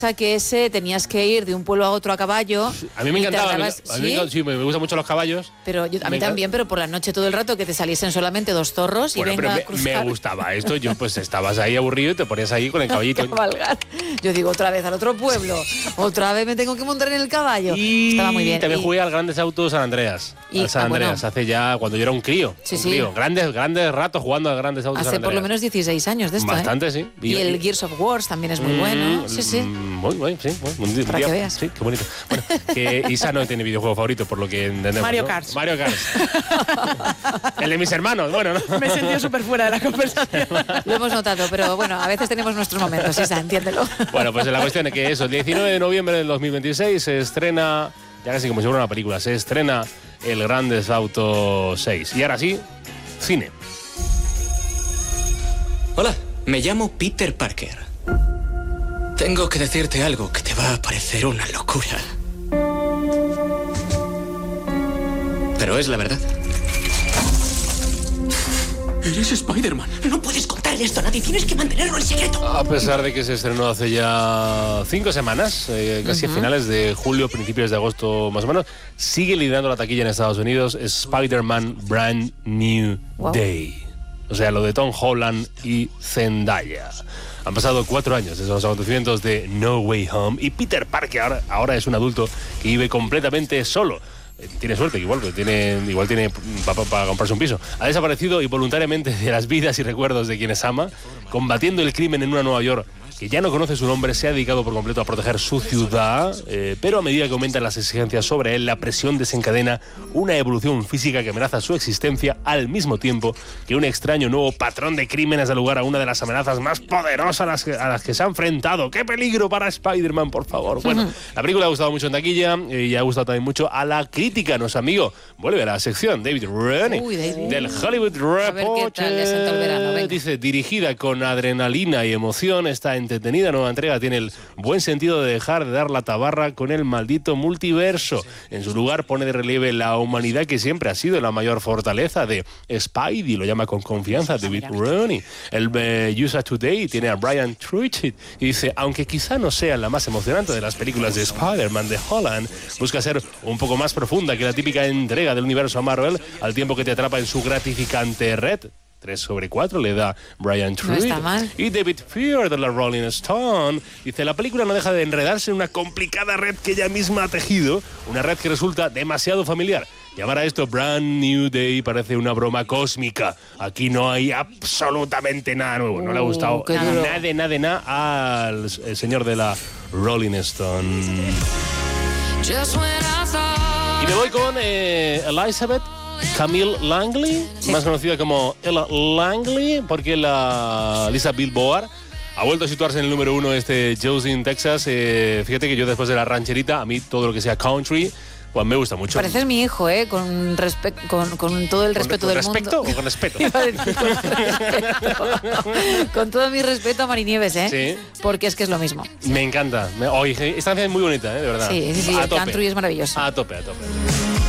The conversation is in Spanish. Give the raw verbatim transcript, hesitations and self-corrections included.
que ese tenías que ir de un pueblo a otro a caballo. A mí me encantaba, tardabas, a mí, ¿sí? a mí, sí, me gustan mucho los caballos. Pero yo, a mí me también, pero por la noche todo el rato que te saliesen solamente dos zorros bueno, y venga pero a cruzar. me, me gustaba esto, yo pues estabas ahí aburrido y te ponías ahí con el caballito. Yo digo, otra vez al otro pueblo, otra vez me tengo que montar en el caballo. Y estaba muy bien. también y... jugué al Grandes Autos San Andreas. Y, al San ah, Andreas, bueno. hace ya, cuando yo era un crío. Sí, un sí. crío. Grandes, grandes ratos jugando al Grandes Autos Hace San Andreas. por lo menos dieciséis años de esto, Bastante, ¿eh? sí. Y, y el Gears of War también es muy mm, bueno. Sí, sí. Muy bueno, sí. Bueno, un día, Para que veas. Sí, qué bonito. Bueno, que Isa no tiene videojuego favorito, por lo que entendemos. Mario ¿no? Kart. Mario Kart. El de mis hermanos, bueno, ¿no? Me he sentido súper fuera de la conversación. Lo hemos notado, pero bueno, a veces tenemos nuestros momentos, Isa, entiéndelo. Bueno, pues la cuestión es que eso, el diecinueve de noviembre del dos mil veintiséis se estrena, ya casi como si fuera una película, se estrena el Grandes Auto seis. Y ahora sí, cine. Hola, me llamo Peter Parker. Tengo que decirte algo que te va a parecer una locura. Pero es la verdad. Eres Spider-Man. No puedes contarle esto a nadie. Tienes que mantenerlo en secreto. A pesar de que se estrenó hace ya cinco semanas, eh, casi uh-huh. a finales de julio, principios de agosto más o menos, sigue liderando la taquilla en Estados Unidos Spider-Man Brand New wow. Day. O sea, lo de Tom Holland y Zendaya. Han pasado cuatro años desde los acontecimientos de No Way Home y Peter Parker ahora, ahora es un adulto que vive completamente solo. Tiene suerte, igual, pero tiene, igual tiene para pa, pa comprarse un piso. Ha desaparecido involuntariamente de las vidas y recuerdos de quienes ama, combatiendo el crimen en una Nueva York que ya no conoce su nombre. Se ha dedicado por completo a proteger su ciudad, eh, pero a medida que aumentan las exigencias sobre él, la presión desencadena una evolución física que amenaza su existencia, al mismo tiempo que un extraño nuevo patrón de crímenes da lugar a una de las amenazas más poderosas a las que, a las que se ha enfrentado. ¡Qué peligro para Spider-Man, por favor! Bueno, uh-huh. la película ha gustado mucho en taquilla eh, y ha gustado también mucho a la crítica. Nuestro amigo vuelve a la sección, David Rennie, Uy, David. del Hollywood Report. Dice, dirigida con adrenalina y emoción, esta entretenida nueva entrega tiene el buen sentido de dejar de dar la tabarra con el maldito multiverso. En su lugar pone de relieve la humanidad que siempre ha sido la mayor fortaleza de Spidey, lo llama con confianza David Rennie. El eh, U S A Today tiene a Brian Truitt y dice, aunque quizá no sea la más emocionante de las películas de Spider-Man de Holland, busca ser un poco más profunda que la típica entrega del universo Marvel, al tiempo que te atrapa en su gratificante red. tres sobre cuatro le da Brian Truitt. No está mal. Y David Fear de la Rolling Stone dice, la película no deja de enredarse en una complicada red que ella misma ha tejido, una red que resulta demasiado familiar. Llamar a esto Brand New Day parece una broma cósmica. Aquí no hay absolutamente nada nuevo. No le ha gustado uh, nada, nada, nada al señor de la Rolling Stone. Y me voy con eh, Elizabeth Camille Langley, sí. más conocida como Ella Langley, porque la Lisa Billboard ha vuelto a situarse en el número uno este Josie, Texas. Eh, fíjate que yo después de la rancherita, a mí todo lo que sea country, pues me gusta mucho. Pareces mi hijo, ¿eh? Con, respe- con, con todo el respeto ¿Con, con del respecto mundo. o con respeto? con, con todo mi respeto a Marinieves, ¿eh? Sí. Porque es que es lo mismo. Me encanta. Me, oh, esta canción es muy bonita, ¿eh? De verdad. Sí, sí, sí. A el tope. country es maravilloso. A tope, a tope.